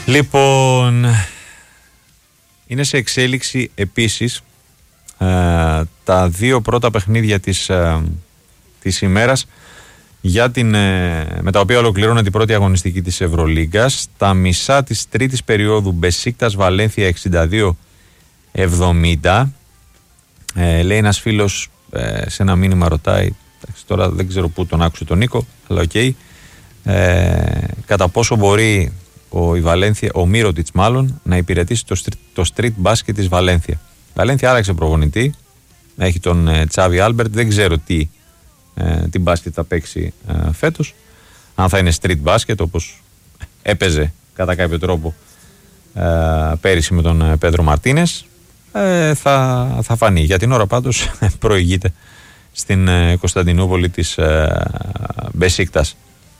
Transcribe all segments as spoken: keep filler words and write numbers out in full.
Λοιπόν, είναι σε εξέλιξη επίσης ε, τα δύο πρώτα παιχνίδια της, ε, της ημέρας για την, ε, με τα οποία ολοκληρώνεται η πρώτη αγωνιστική της Ευρωλίγκας. Τα μισά της τρίτης περίοδου Μπεσίκτας Βαλένθια εξήντα δύο εβδομήντα. Ε, λέει ένας φίλος ε, σε ένα μήνυμα, ρωτάει, τώρα δεν ξέρω πού τον άκουσε τον Νίκο, αλλά οκ, okay, ε, κατά πόσο μπορεί ο, η Βαλένθια, ο Μίροτιτς μάλλον, να υπηρετήσει το, το street basket της Βαλένθια. Η Βαλένθια άλλαξε προπονητή, έχει τον ε, Τσάβι Άλμπερτ, δεν ξέρω τι, ε, τι μπάσκετ θα παίξει ε, φέτος, αν θα είναι street basket όπως έπαιζε κατά κάποιο τρόπο ε, πέρυσι με τον ε, Πέντρο Μαρτίνες, ε, θα, θα φανεί. Για την ώρα πάντως προηγείται στην ε, Κωνσταντινούπολη της ε, Μπεσίκτας.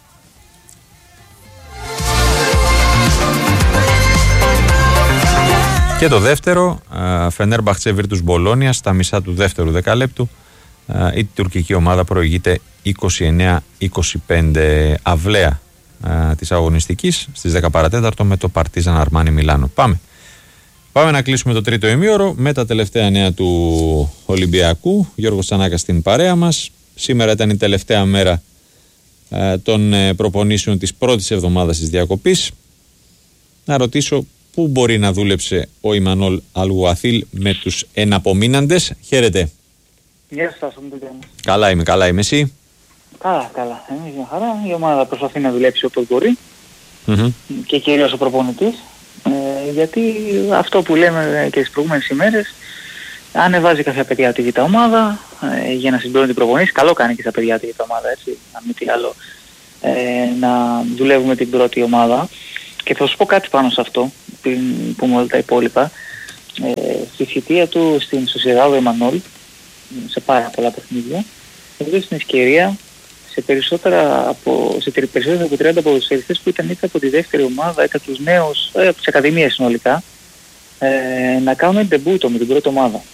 Και το δεύτερο, Φενέρμπαχτσε Βίρτους Μπολόνια, στα μισά του δεύτερου δεκαλέπτου η τουρκική ομάδα προηγείται είκοσι εννέα είκοσι πέντε. Αυλαία της αγωνιστικής στις δέκα παρατέταρτο με το Παρτίζαν Αρμάνι Μιλάνο. Πάμε. Πάμε να κλείσουμε το τρίτο ημίωρο με τα τελευταία νέα του Ολυμπιακού. Γιώργος Τσανάκας στην παρέα μας. Σήμερα ήταν η τελευταία μέρα των προπονήσεων της πρώτης εβδομάδας της διακοπής. Να ρωτήσω πού μπορεί να δούλεψε ο Ιμανόλ Αλγουαθίλ με τους εναπομείναντες. Χαίρετε. Γεια σας. Καλά είμαι, καλά είμαι. Εσύ? Καλά, καλά. Εμείς μια χαρά. Η ομάδα προσπαθεί να δουλέψει όπως μπορεί mm-hmm. και κυρίως ο προπονητής. Ε, γιατί αυτό που λέμε και τις προηγούμενες ημέρες, ανεβάζει κάποια παιδιά τη β' ομάδα ε, για να συμπληρώνει την προπονήση. Καλό κάνει και στα παιδιά τη β' ομάδα, έτσι, να μην τι άλλο, ε, να δουλεύουμε την πρώτη ομάδα. Και θα σου πω κάτι πάνω σε αυτό, που μου λέει τα υπόλοιπα. Ε, στη θητεία του στην Σοσιεδάδο Εμμανόλ, σε πάρα πολλά παιχνίδια, έδωσε την ευκαιρία σε περισσότερα από, σε περισσότερα από τριάντα ποδοσφαιριστές που ήταν είτε από τη δεύτερη ομάδα, είτε από τους νέους, ε, από τις ακαδημίες συνολικά, ε, να κάνουν ντεμπούτο με την πρώτη ομάδα.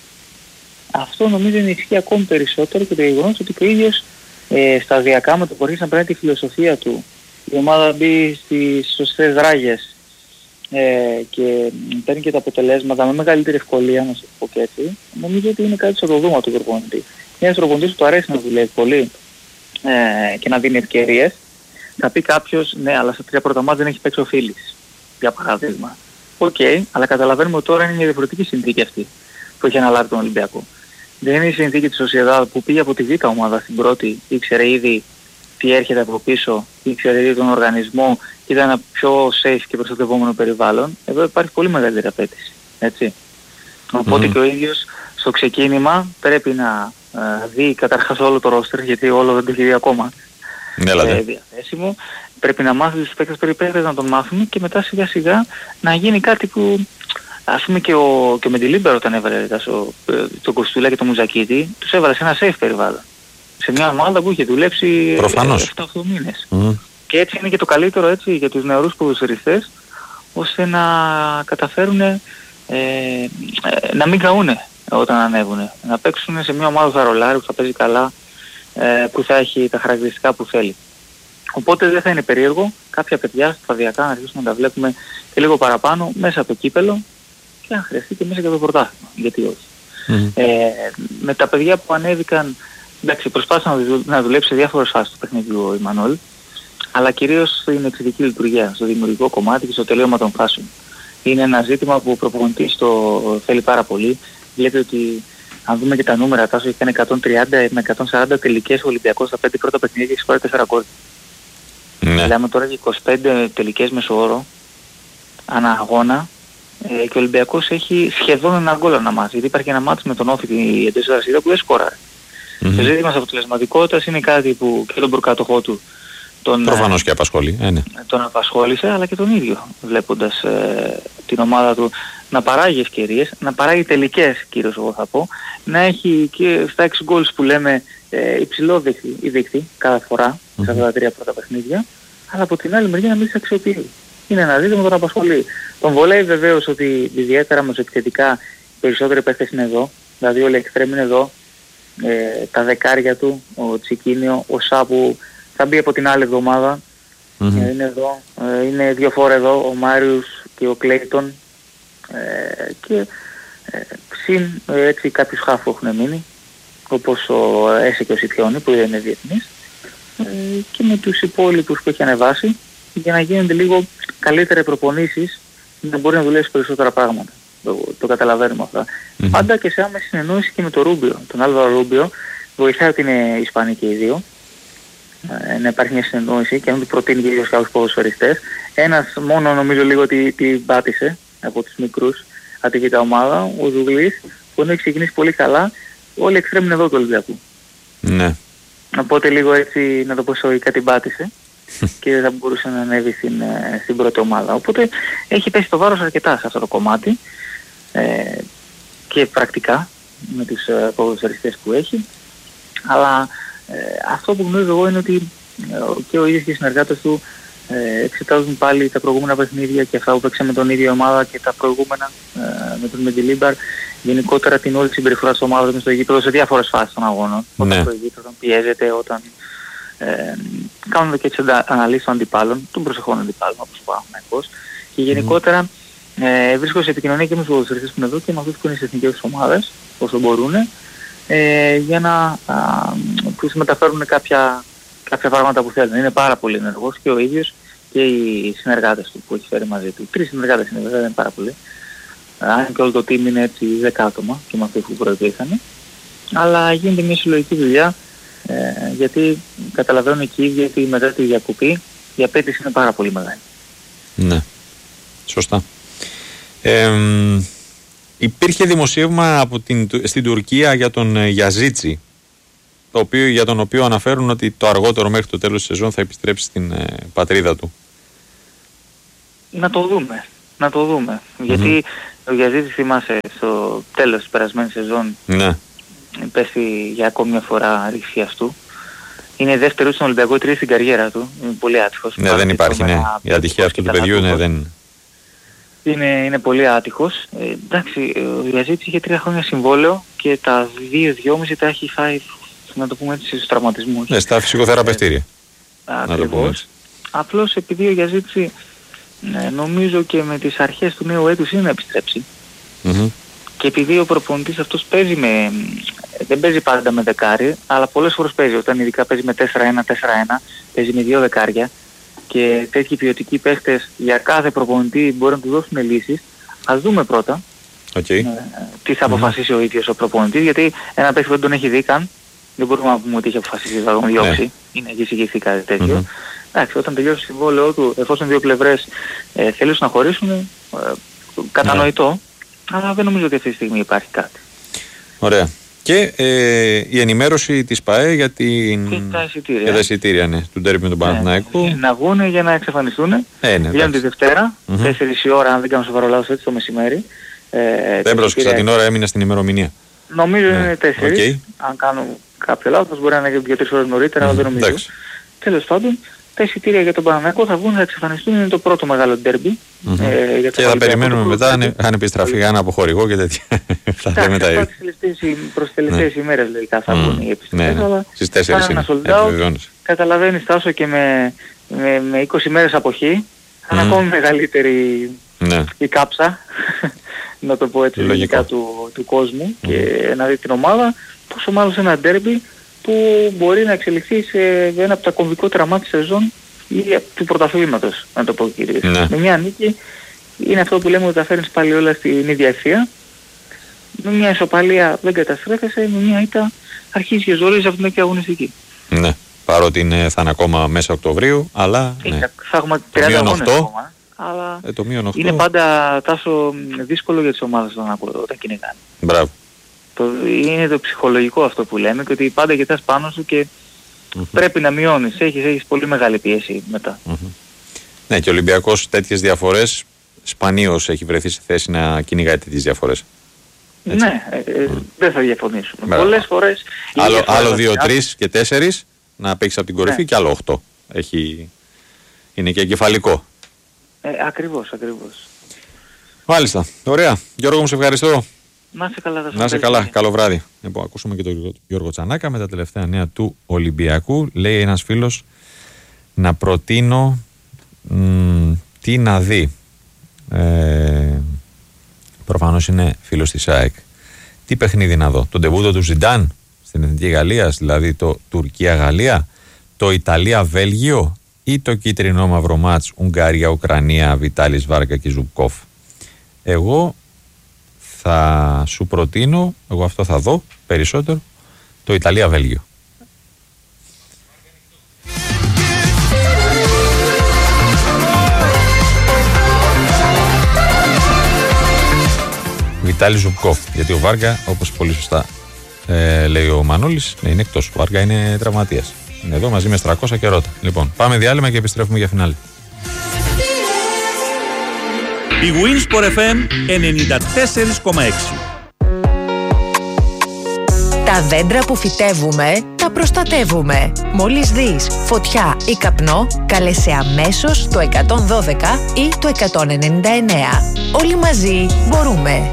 Αυτό νομίζω είναι ισχύει ακόμη περισσότερο και το γεγονός ότι και ο ίδιος ε, σταδιακά με το που αρχίσει να παίρνει τη φιλοσοφία του, η ομάδα μπει στις σωστές ράγες ε, και παίρνει και τα αποτελέσματα με μεγαλύτερη ευκολία, να σου πω και έτσι, νομίζω ότι είναι κάτι στο το δούμα του προπονητή. Ένας προπονητής που του αρέσει να δουλεύει πολύ ε, και να δίνει ευκαιρίες. Θα πει κάποιος, ναι, αλλά στα τρία πρώτα μάτια δεν έχει παίξει ο Φίλης, για παράδειγμα. Οκ, okay, αλλά καταλαβαίνουμε ότι τώρα είναι μια διαφορετική συνθήκη αυτή που έχει αναλάβει τον Ολυμπιακό. Δεν είναι η συνθήκη της Σοσιεδάδ που πήγε από τη β' ομάδα στην πρώτη, ήξερε ήδη τι έρχεται από πίσω, ήξερε ήδη τον οργανισμό, ήταν ένα πιο safe και προστατευόμενο περιβάλλον. Εδώ υπάρχει πολύ μεγαλύτερη απέτηση, έτσι. Οπότε mm. και ο ίδιος στο ξεκίνημα πρέπει να ε, δει καταρχάς όλο το roster, γιατί όλο δεν το έχει δει ακόμα ε, διαθέσιμο. Πρέπει να μάθει τους παίκτες περιπέτειες, να τον μάθουμε και μετά σιγά σιγά να γίνει κάτι που, ας πούμε, και ο, και ο Μεντιλίμπερο όταν έβαλε τον Κοστούλα και τον Μουζακίτη, τους έβαλε σε ένα safe περιβάλλον. Σε μια ομάδα που είχε δουλέψει επτά οκτώ μήνες. Mm. Και έτσι είναι και το καλύτερο, έτσι, για τους νεαρούς ποδοσφαιριστές, ώστε να καταφέρουν ε, ε, να μην καούνε όταν ανέβουν. Να παίξουν σε μια ομάδα που θα ρολάρει, που θα παίζει καλά, ε, που θα έχει τα χαρακτηριστικά που θέλει. Οπότε δεν θα είναι περίεργο κάποια παιδιά σταδιακά να αρχίσουμε να τα βλέπουμε και λίγο παραπάνω μέσα από το κύπελο και αν χρειαστεί και μέσα και από το πρωτάθλημα. Γιατί όχι. Mm. Ε, με τα παιδιά που ανέβηκαν, εντάξει, προσπάθησα να δουλέψει σε διάφορες φάσεις του παιχνιδιού ο Ιμανόλ, αλλά κυρίως στην εξειδική λειτουργία, στο δημιουργικό κομμάτι και στο τελείωμα των φάσεων. Είναι ένα ζήτημα που ο προπονητής το θέλει πάρα πολύ. Βλέπετε ότι αν δούμε και τα νούμερα, τάσο έχει κάνει εκατόν τριάντα με εκατόν σαράντα τελικές ο Ολυμπιακός στα πέντε πρώτα παιχνίδια και έχει σκοράρει τέσσερα γκολ. Ναι. Μιλάμε τώρα για είκοσι πέντε τελικές μέσω όρο ανά αγώνα ε, και ο Ολυμπιακός έχει σχεδόν ένα γκολ ανά μάτς. Γιατί υπάρχει ένα μάτς με τον Όφη εντός Ρασίδα που δεν σκοράρει. Mm-hmm. Το ζήτημα της αποτελεσματικότητας είναι κάτι που και τον προκάτοχό του τον, προφανώς και απασχολεί. Ε, ναι. τον απασχόλησε, αλλά και τον ίδιο, βλέποντας ε, την ομάδα του να παράγει ευκαιρίες, να παράγει τελικές κυρίως εγώ θα πω, να έχει και στα έξι γκολς που λέμε ε, υψηλό δίκτυ, ή δίκτυ κάθε φορά mm-hmm. σε αυτά τα τρία πρώτα παιχνίδια, αλλά από την άλλη μεριά να μην τις αξιοποιεί. Είναι ένα ζήτημα που τον απασχολεί. Τον βολεύει βεβαίως ότι ιδιαίτερα μεσοεπιθετικά οι περισσότεροι παίχτες είναι εδώ, δηλαδή όλοι οι εξτρέμ είναι εδώ, ε, τα δεκάρια του, ο Τσικίνιο, ο Σάπου θα μπει από την άλλη εβδομάδα Mm-hmm. Είναι, εδώ, είναι δύο φορές εδώ ο Μάριος και ο Κλέιτον ε, και ε, συν έτσι κάποιους χάφου έχουν μείνει, όπως ο Έσε και ο Σιπιόνι που είναι διεθνής, ε, και με τους υπόλοιπους που έχει ανεβάσει για να γίνονται λίγο καλύτερα προπονήσεις, να μπορεί να δουλέψει περισσότερα πράγματα. Το, το καταλαβαίνουμε αυτά. Mm-hmm. Πάντα και σε άμεση συνεννόηση και με τον Ρούμπιο. Τον Άλβαρο Ρούμπιο βοηθάει ότι είναι Ισπανοί και οι δύο. Ε, να υπάρχει μια συνεννόηση και να του προτείνει και δύο κάποιους ποδοσφαιριστές. Ένας μόνο νομίζω λίγο ότι την πάτησε από τους μικρούς από τη β' ομάδα, ο Ζουγλής, που έχει ξεκινήσει πολύ καλά. Όλοι εξτρέμουν εδώ του Ολυμπιακού. Ναι. Οπότε λίγο έτσι να το πω σωικά την πάτησε και δεν θα μπορούσε να ανέβει στην, στην πρώτη ομάδα. Οπότε έχει πέσει το βάρος αρκετά σε αυτό το κομμάτι ε, και πρακτικά με τους ε, ποδοσφαιριστές που έχει. Αλλά ε, αυτό που γνωρίζω εγώ είναι ότι ε, και ο ίδιος και οι συνεργάτες του ε, εξετάζουν πάλι τα προηγούμενα παιχνίδια και αυτά που παίξαμε με τον ίδιο ομάδα και τα προηγούμενα ε, με τον Μεντιλίμπαρ. Γενικότερα την όλη συμπεριφορά της ομάδας μες στο γήπεδο σε διάφορες φάσεις των αγώνων. Ναι. Όταν προηγείται, όταν πιέζεται, όταν ε, κάνουν και τις αναλύσεις των αντιπάλων, των προσεχών αντιπάλων όπως ο Παναθηναϊκός. Και γενικότερα ε, βρίσκω σε επικοινωνία και με τους ποδοσφαιριστές που είναι εδώ και με αυτούς που είναι στις εθνικές ομάδες όσο μπορούν ε, για να α, τους μεταφέρουν κάποια, κάποια πράγματα που θέλουν. Είναι πάρα πολύ ενεργός και ο ίδιος και οι συνεργάτες του που έχει φέρει μαζί του. Τρεις συνεργάτες είναι βέβαια, δεν είναι πάρα πολύ. Αν και όλο το team είναι έτσι δέκα άτομα και με αυτούς που προϋπήρχαν. Αλλά γίνεται μια συλλογική δουλειά ε, γιατί καταλαβαίνουν εκεί οι ίδιοι ότι μετά τη διακοπή η απέτηση είναι πάρα πολύ μεγάλη. Ναι, σωστά. Ε, υπήρχε δημοσίευμα από την, στην Τουρκία για τον Γιαζίτσι, το οποίο, για τον οποίο αναφέρουν ότι το αργότερο μέχρι το τέλος της σεζόν θα επιστρέψει στην ε, πατρίδα του. Να το δούμε. Να το δούμε. Mm-hmm. Γιατί ο Γιαζίτης, θυμάσαι, στο τέλος της περασμένης σεζόν ναι. πέσει για ακόμη μια φορά ρηξίας του. Είναι δεύτερος στον Ολυμπιακό, τρίτη στην καριέρα του. Είναι πολύ άτυχος. Ναι, δεν υπάρχει. Ναι. Η ατυχία αυτού του παιδιού ναι, δεν... Είναι, είναι πολύ άτυχος. Ε, εντάξει, ο Γιαζίτης είχε τρία χρόνια συμβόλαιο και τα δύο, δυόμιση τα έχει φάει, να το πούμε έτσι, στους τραυματισμούς. Ναι, στα φυσικοθεραπευτήρια. Ε, ακριβώς. Απλώς επειδή ο Γιαζίτης ναι, νομίζω και με τις αρχές του νέου έτους είναι να επιστρέψει. Mm-hmm. Και επειδή ο προπονητής αυτός παίζει με... δεν παίζει πάντα με δεκάρι, αλλά πολλές φορές παίζει. Όταν ειδικά παίζει με τέσσερα ένα τέσσερα ένα, παίζει με δύο δεκάρια και τέτοιοι ποιοτικοί παίχτες για κάθε προπονητή μπορεί να του δώσουν λύσεις. Ας δούμε πρώτα okay. ε, τι θα αποφασίσει mm-hmm. ο ίδιος ο προπονητής, γιατί ένα παίχτη δεν τον έχει δει καν. Δεν μπορούμε να πούμε ότι έχει αποφασίσει θα τον διώξει. Yeah. Είναι εισηγηθεί κάτι τέτοιο. Mm-hmm. Εντάξει, όταν τελειώσει το συμβόλαιό του, εφόσον δύο πλευρές ε, θέλουν να χωρίσουν, ε, κατανοητό, ναι. αλλά δεν νομίζω ότι αυτή τη στιγμή υπάρχει κάτι. Ωραία. Και ε, η ενημέρωση της ΠΑΕ για, την... και τα εισιτήρια, για τα εισιτήρια ναι, του ντέρμπι με τον Παναθηναϊκό. Ναι, να βγουν για να εξαφανιστούν. Ε, ναι, βγαίνουν τη Δευτέρα, mm-hmm. τέσσερις η ώρα, αν δεν κάνω σοβαρό λάθος, έτσι το μεσημέρι. Ε, δεν πρόσεξα την ώρα, έμεινα στην ημερομηνία. Νομίζω ναι. είναι τέσσερις. Okay. Αν κάνω κάποιο λάθος, μπορεί να είναι δύο τρεις ώρες νωρίτερα, mm-hmm. αλλά δεν νομίζω. Τέλος πάντων. Τα εισιτήρια για τον Παναθηναϊκό θα βγουν, θα εξαφανιστούν, είναι το πρώτο μεγάλο ντέρμπι. Mm-hmm. Ε, για και θα περιμένουμε μετά αν, αν επιστραφεί ένα αποχωρηγό και τέτοια. θα λέμε τα ίδια. Προς τις τελευταίες ναι. ημέρες λογικά θα βγουν mm. οι επιστροφές, ναι, ναι. αλλά στις τέσσερις είναι. Καταλαβαίνεις Τάσο και με, με, με είκοσι μέρες αποχή, θα είναι mm. ακόμη μεγαλύτερη ναι. η κάψα, να το πω έτσι λογικά του, του κόσμου mm. και να δει την ομάδα, πόσο μάλλον σε ένα ντέρμπι που μπορεί να εξελιχθεί σε ένα από τα κομβικότερα μάτια σεζόν ή του πρωταθλήματος, να το πω κύριε. Ναι. Με μια νίκη είναι αυτό που λέμε ότι τα φέρνεις πάλι όλα στην ίδια ευθεία. Με μια ισοπαλία δεν καταστρέφεσαι, με μια ήττα αρχίζεις και ζορίζεις από την εκεί αγωνιστική. Ναι, παρότι είναι, θα είναι ακόμα μέσα Οκτωβρίου, αλλά ναι. θα έχουμε τριάντα αγώνες ακόμα. Αλλά ε, το είναι πάντα τόσο δύσκολο για τις ομάδες όταν κυνηγάνε. Μπράβο. Το, είναι το ψυχολογικό αυτό που λέμε και ότι πάντα κοιτάς πάνω σου και mm-hmm. πρέπει να μειώνεις. Έχεις, έχεις πολύ μεγάλη πίεση μετά. Mm-hmm. Ναι, και ο Ολυμπιακός τέτοιες διαφορές σπανίως έχει βρεθεί σε θέση να κυνηγάει τέτοιες διαφορές. Έτσι. Ναι, ε, mm. δεν θα διαφωνήσουμε. Μπράβο. Πολλές φορές... Άλλο, άλλο δύο, τρεις και τέσσερις να παίξεις από την κορυφή ναι. και άλλο οχτώ. Έχει... Είναι και εγκεφαλικό. Ε, ακριβώς, ακριβώς. Μάλιστα. Ωραία. Γιώργο μου, σε ευχαριστώ. Να είσαι καλά, να είσαι καλά. Καλό βράδυ. Λοιπόν, ακούσαμε και τον Γιώργο Τσανάκα με τα τελευταία νέα του Ολυμπιακού. Λέει ένας φίλος να προτείνω Μ, τι να δει. Ε, προφανώς είναι φίλος της ΑΕΚ. Τι παιχνίδι να δω? Τον ντεμπούτο του Ζιντάν στην Εθνική Γαλλίας, δηλαδή το Τουρκία-Γαλλία, το Ιταλία-Βέλγιο ή το κίτρινο μαύρο μάτς Ουγγαρία-Ουκρανία, Βιτάλης Βάρκα και Ζουμπκόφ? Εγώ θα σου προτείνω, εγώ αυτό θα δω περισσότερο, το Ιταλία-Βέλγιο. Βιτάλη Ζουμπκόφ, γιατί ο Βάρκα, όπως πολύ σωστά ε, λέει ο Μανώλης, ναι, είναι εκτός. Ο Βάρκα είναι τραυματίας. Είναι εδώ μαζί με Στρακώσα και Ρώτα. Λοιπόν, πάμε διάλειμμα και επιστρέφουμε για φινάλε. Η Winsport εφ εμ ενενήντα τέσσερα κόμμα έξι. Τα δέντρα που φυτεύουμε, τα προστατεύουμε. Μόλις δεις φωτιά ή καπνό, κάλεσε αμέσως το εκατόν δώδεκα ή το εκατόν ενενήντα εννέα. Όλοι μαζί μπορούμε.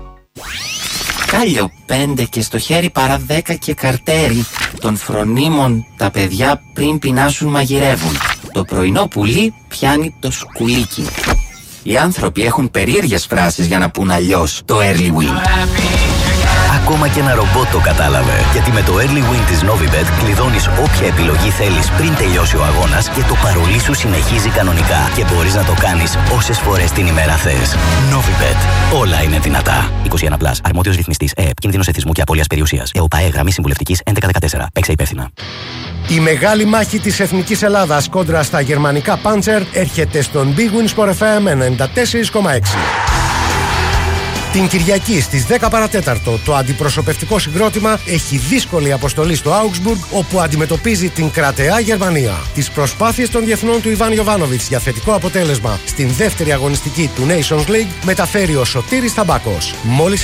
Κάλιο πέντε και στο χέρι παρά δέκα και καρτέρι. Των φρονίμων τα παιδιά πριν πεινάσουν μαγειρεύουν. Το πρωινό πουλί πιάνει το σκουλίκι. Οι άνθρωποι έχουν περίεργες φράσεις για να πούν αλλιώς το early win. Ακόμα και ένα ρομπότ το κατάλαβε. Γιατί με το early win της Novibet κλειδώνεις όποια επιλογή θέλεις πριν τελειώσει ο αγώνας και το παρολί σου συνεχίζει κανονικά. Και μπορείς να το κάνεις όσες φορές την ημέρα θες. Novibet. Όλα είναι δυνατά. είκοσι ένα συν, αρμόδιος ρυθμιστής ΕΕΠ, κίνδυνος εθισμού και απώλειας περιουσίας. ΕΟΠΑΕ, γραμμή συμβουλευτικής έντεκα δεκατέσσερα. Παίξε υπεύθυνα. Η μεγάλη μάχη της Εθνικής Ελλάδας κόντρα στα γερμανικά Panzer έρχεται στον Big Win Sport εφ εμ ενενήντα τέσσερα κόμμα έξι. Την Κυριακή στις δέκα παρατέταρτο το αντιπροσωπευτικό συγκρότημα έχει δύσκολη αποστολή στο Augsburg, όπου αντιμετωπίζει την κρατεά Γερμανία. Τις προσπάθειες των διεθνών του Ιβάν Ιοβάνοβιτς για θετικό αποτέλεσμα στην δεύτερη αγωνιστική του Nations League μεταφέρει ο Σωτήρης Ταμπάκος. Μόλις